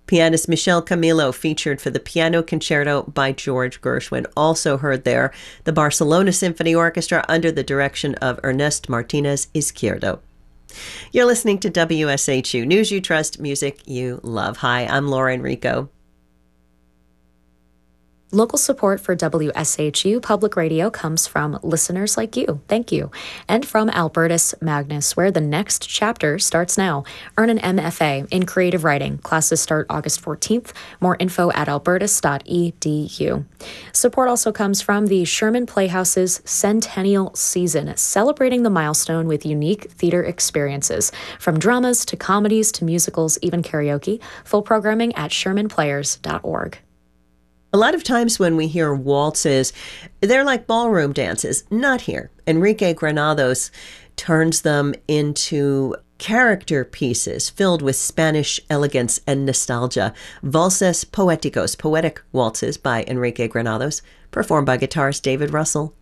Pianist Michel Camilo featured for the Piano Concerto by George Gershwin. Also heard there, the Barcelona Symphony Orchestra under the direction of Ernest Martinez Izquierdo. You're listening to WSHU News You Trust, Music You Love. Hi, I'm Laura Enrico. Local support for WSHU Public Radio comes from listeners like you. Thank you. And from Albertus Magnus, where the next chapter starts now. Earn an MFA in creative writing. Classes start August 14th. More info at albertus.edu. Support also comes from the Sherman Playhouse's Centennial Season, celebrating the milestone with unique theater experiences, from dramas to comedies to musicals, even karaoke. Full programming at shermanplayers.org. A lot of times when we hear waltzes, they're like ballroom dances. Not here. Enrique Granados turns them into character pieces filled with Spanish elegance and nostalgia. Valses Poéticos, poetic waltzes by Enrique Granados, performed by guitarist David Russell